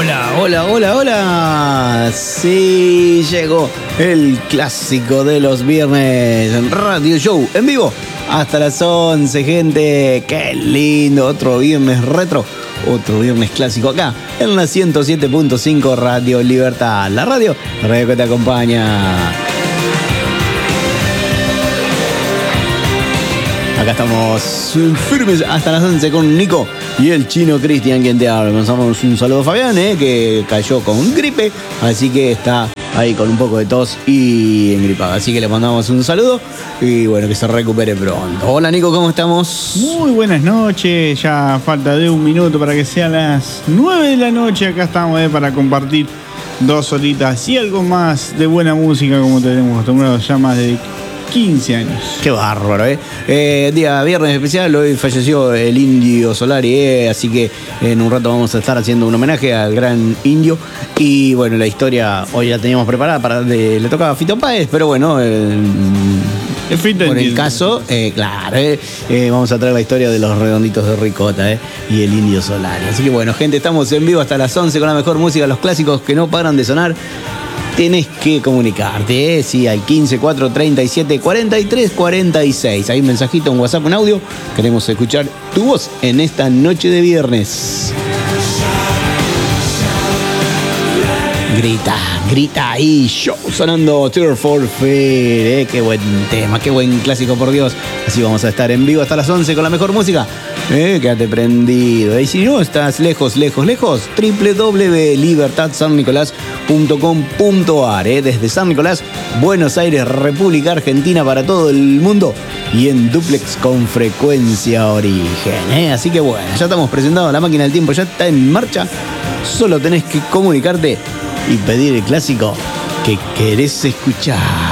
Hola. Sí, llegó el clásico de los viernes en Radio Show, en vivo, hasta las 11, gente. Qué lindo, otro viernes retro, otro viernes clásico acá, en la 107.5 Radio Libertad, la radio que te acompaña. Acá estamos firmes hasta las 11 con Nico y el chino Cristian, quien te habla. Mandamos un saludo a Fabián, que cayó con gripe, así que está ahí con un poco de tos y engripado. Así que le mandamos un saludo y bueno, que se recupere pronto. Hola Nico, ¿cómo estamos? Muy buenas noches, ya falta de un minuto para que sean las 9 de la noche. Acá estamos para compartir 2 horitas y algo más de buena música como tenemos acostumbrados ya más de 15 años. Qué bárbaro, día viernes especial, hoy falleció el Indio Solari, así que en un rato vamos a estar haciendo un homenaje al gran Indio. Y bueno, la historia hoy la teníamos preparada le tocaba a Fito Páez, pero bueno, por el caso, claro, vamos a traer la historia de los redonditos de ricota y el Indio Solari. Así que bueno, gente, estamos en vivo hasta las 11 con la mejor música, los clásicos que no paran de sonar. Tenés que comunicarte, sí, al 15 4 37 43 46. Hay un mensajito, un WhatsApp, un audio. Queremos escuchar tu voz en esta noche de viernes. Grita ahí, show sonando Tears for Fears, qué buen tema, qué buen clásico, por Dios. Así vamos a estar en vivo hasta las 11 con la mejor música. Quédate prendido. Y si no estás lejos, www.libertadsannicolás.com.ar, desde San Nicolás, Buenos Aires, República Argentina, para todo el mundo y en duplex con frecuencia origen. Así que bueno, ya estamos presentados, la máquina del tiempo ya está en marcha. Solo tenés que comunicarte y pedir el clásico que querés escuchar.